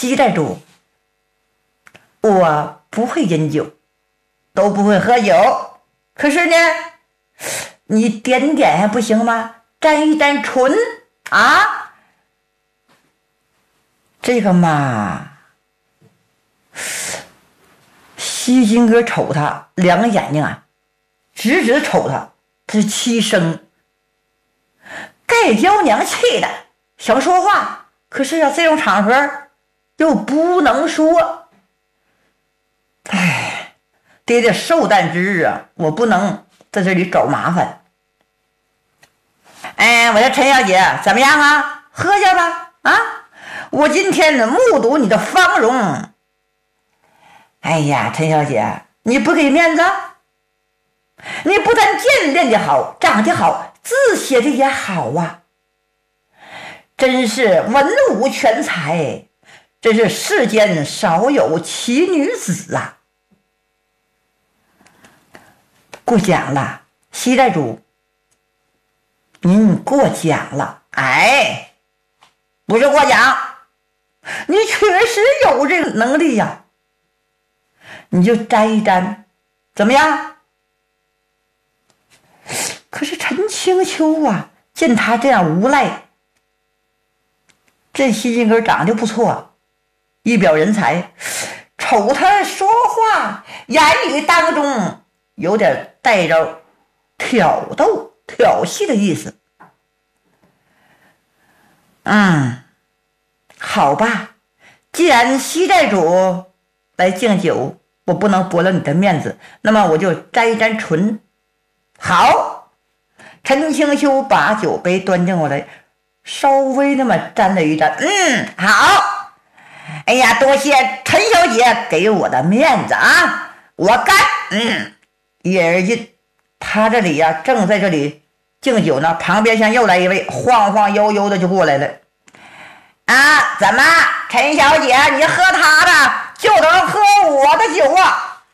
西寨主，我不会饮酒，都不会喝酒，可是呢，你点点还不行吗？沾一沾唇啊，这个嘛。西金哥瞅他，两个眼睛啊，直直瞅他，这是七声。盖娇娘气的想说话，可是啊，这种场合又不能说。哎，爹爹寿诞之日啊，我不能在这里找麻烦。我说陈小姐怎么样啊？喝下吧啊！我今天目睹你的芳容。哎呀，陈小姐，你不给面子？你不但剑练得好，长得好，字写的也好啊，真是文武全才，真是世间少有奇女子啊！过奖了，西寨主，您过奖了。哎，不是过奖，你确实有这个能力呀，你就沾一沾，怎么样？可是陈青秋啊，见他这样无赖，这西金根长得不错，一表人才，瞅他说话言语当中有点带着挑逗挑衅的意思。好吧，既然西寨主来敬酒，我不能驳了你的面子，那么我就沾一沾唇。好，陈青秋把酒杯端正过来，稍微那么沾了一沾。好，哎呀，多谢陈小姐给我的面子啊，我干。一人一，他这里呀，正在这里敬酒呢，旁边像又来一位，晃晃悠悠的就过来了。啊，怎么，陈小姐，你喝他的就能喝我的酒啊？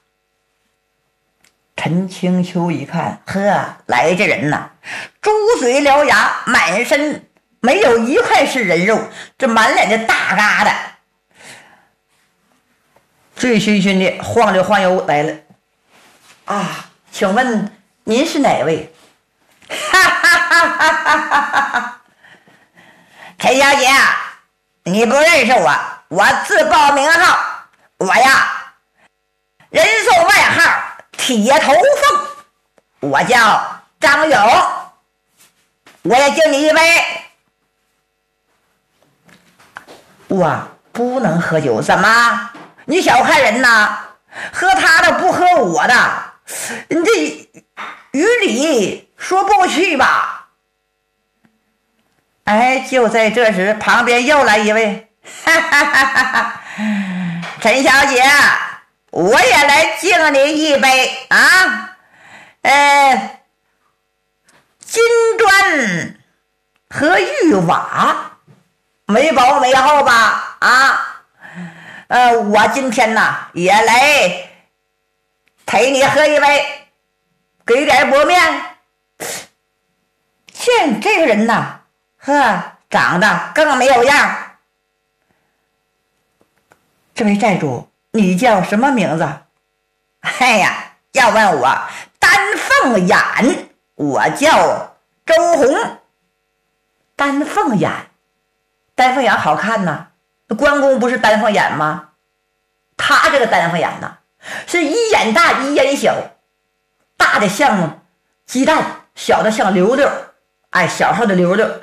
陈青秋一看，呵，来这人呐，猪嘴獠牙，满身没有一块是人肉，这满脸的大疙瘩，醉醺醺的晃溜晃悠来了。啊，请问您是哪位？哈哈哈哈哈哈！陈小姐，你不认识我，我自报名号，我呀，人送外号铁头凤，我叫张勇，我也敬你一杯。我不能喝酒，怎么？你小看人呐，喝他的不喝我的，你这于理说不过去吧？哎，就在这时，旁边又来一位，哈哈哈哈哈！陈小姐，我也来敬你一杯啊！金砖和玉瓦，没薄没厚吧？啊，我今天呢也来陪你喝一杯，给点薄面。见这个人呐，长得更没有样。这位寨主，你叫什么名字？哎呀，要问我丹凤眼，我叫周红。丹凤眼，丹凤眼好看呐，关公不是丹凤眼吗？他这个丹凤眼呐，是一眼大一眼小，大的像鸡蛋，小的像溜溜，小号的溜溜。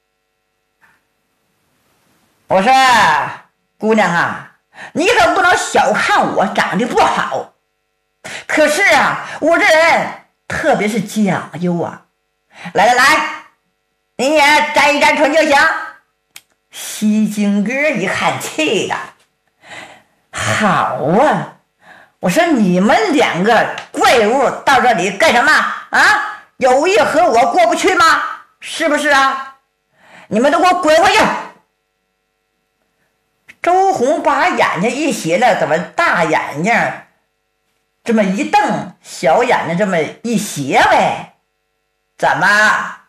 我说姑娘啊，你可不能小看我长得不好，可是啊，我这人特别是讲究啊。来，你也沾一沾唇就行。西京哥一看气的，好啊，我说你们两个怪物到这里干什么啊？有意和我过不去吗？是不是啊？你们都给我滚回去！周红把眼睛一斜了，怎么大眼睛这么一瞪，小眼睛这么一斜呗？怎么